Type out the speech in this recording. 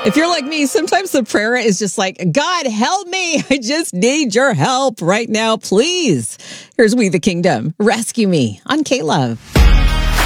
If you're like me, sometimes the prayer is just like, God, help me. I just need your help right now, please. Here's We the Kingdom. Rescue me on K-Love.